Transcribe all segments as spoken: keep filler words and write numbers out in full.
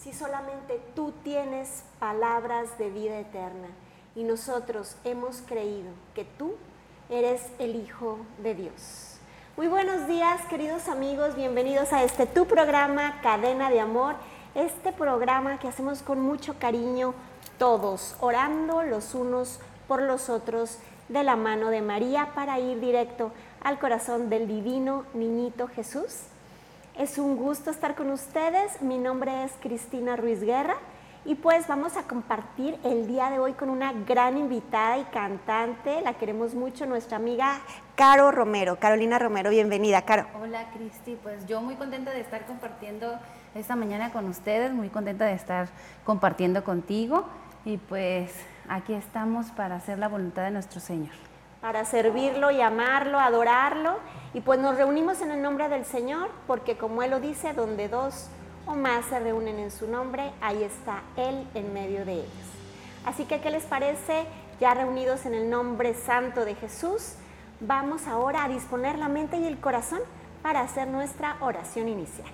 si solamente tú tienes palabras de vida eterna y nosotros hemos creído que tú eres el Hijo de Dios? Muy buenos días, queridos amigos, bienvenidos a este tu programa Cadena de Amor, este programa que hacemos con mucho cariño todos, orando los unos por los otros de la mano de María para ir directo al corazón del divino niñito Jesús. Es un gusto estar con ustedes, mi nombre es Cristina Ruiz Guerra y pues vamos a compartir el día de hoy con una gran invitada y cantante, la queremos mucho, nuestra amiga Caro Romero, Carolina Romero, bienvenida, Caro. Hola Cristi, pues yo muy contenta de estar compartiendo esta mañana con ustedes, muy contenta de estar compartiendo contigo y pues aquí estamos para hacer la voluntad de nuestro Señor. Para servirlo y amarlo, adorarlo, y pues nos reunimos en el nombre del Señor, porque como Él lo dice, donde dos o más se reúnen en su nombre, ahí está Él en medio de ellos. Así que, ¿qué les parece? Ya reunidos en el nombre santo de Jesús, vamos ahora a disponer la mente y el corazón para hacer nuestra oración inicial.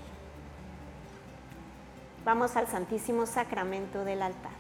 Vamos al Santísimo Sacramento del altar.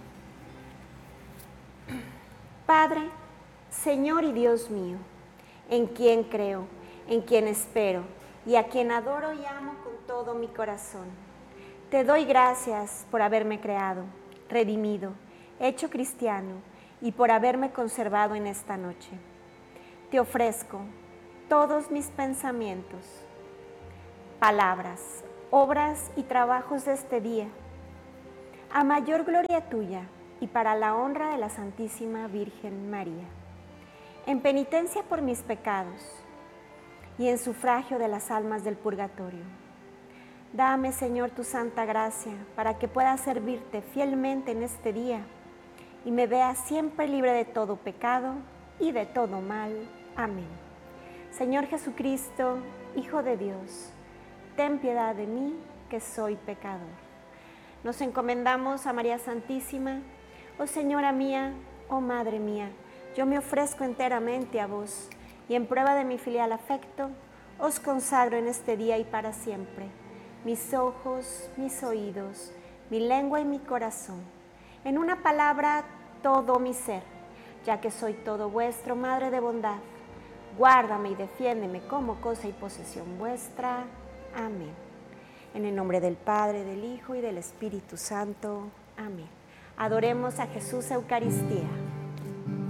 Padre, Señor y Dios mío, en quien creo, en quien espero y a quien adoro y amo con todo mi corazón. Te doy gracias por haberme creado, redimido, hecho cristiano y por haberme conservado en esta noche. Te ofrezco todos mis pensamientos, palabras, obras y trabajos de este día, a mayor gloria tuya y para la honra de la Santísima Virgen María. En penitencia por mis pecados y en sufragio de las almas del purgatorio. Dame, Señor, tu santa gracia para que pueda servirte fielmente en este día y me vea siempre libre de todo pecado y de todo mal. Amén. Señor Jesucristo, Hijo de Dios, ten piedad de mí, que soy pecador. Nos encomendamos a María Santísima. Oh Señora mía, oh Madre mía, yo me ofrezco enteramente a vos y en prueba de mi filial afecto, os consagro en este día y para siempre mis ojos, mis oídos, mi lengua y mi corazón. En una palabra, todo mi ser, ya que soy todo vuestro, Madre de bondad. Guárdame y defiéndeme como cosa y posesión vuestra. Amén. En el nombre del Padre, del Hijo y del Espíritu Santo. Amén. Adoremos a Jesús Eucaristía.